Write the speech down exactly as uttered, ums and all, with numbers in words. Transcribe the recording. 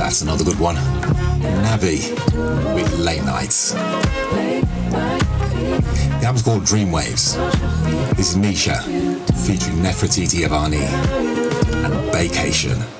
That's another good one. Navi with Late Nights. The album's called Dreamwaves. This is Misha featuring Nefertiti Avani and Vacation.